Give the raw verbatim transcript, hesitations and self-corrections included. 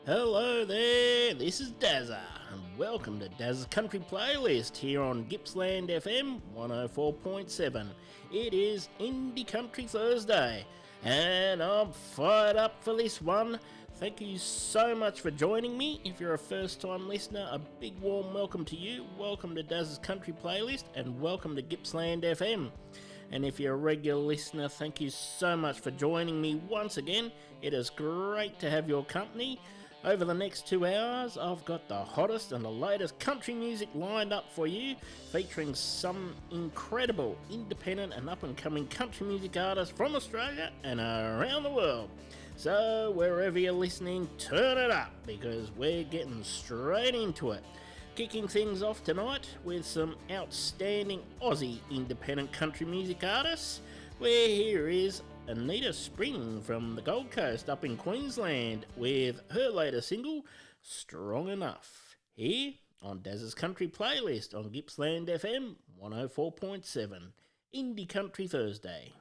Hello there, this is Dazza, and welcome to Dazza's Country Playlist here on Gippsland F M one oh four point seven. It is Indie Country Thursday, and I'm fired up for this one. Thank you so much for joining me. If you're a first-time listener, a big warm welcome to you. Welcome to Dazza's Country Playlist, and welcome to Gippsland F M. And if you're a regular listener, thank you so much for joining me once again. It is great to have your company. Over the next two hours, I've got the hottest and the latest country music lined up for you, featuring some incredible independent and up-and-coming country music artists from Australia and around the world. So wherever you're listening, turn it up, because we're getting straight into it. Kicking things off tonight with some outstanding Aussie independent country music artists, where here is Anita Spring from the Gold Coast up in Queensland with her latest single, Strong Enough, here on Dazza's Country Playlist on Gippsland F M one oh four point seven, Indie Country Thursday.